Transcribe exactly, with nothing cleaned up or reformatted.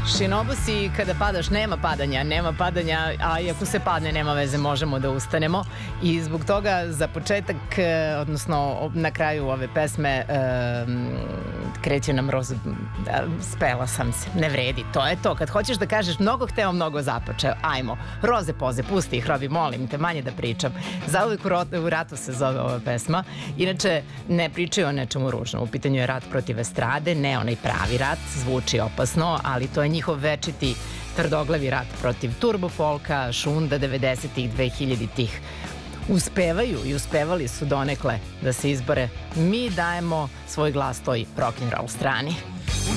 Šinobusi, kada padaš, nema padanja, nema padanja, a i ako se padne, nema veze, možemo da ustanemo. I zbog toga za početak, odnosno na kraju ove pesme, kreće nam Roza, spela sam se, ne vredi, to je to. Kad hoćeš da kažeš mnogo hteo, mnogo započeo, ajmo, Roze poze, pusti ih, Robi, molim te, manje da pričam. Zauvek u ratu se zove ova pesma. Inače, ne pričaju o nečemu ružnom, u pitanju je rat protiv estrade, ne onaj pravi rat, zvuči opasno, ali to je njihov večiti tvrdoglavi rat protiv turbo folka, šunda devedesetih, dvehiljaditih. Uspevaju i uspevali su donekle da se izbore. Mi dajemo svoj glas toj rock'n'roll strani.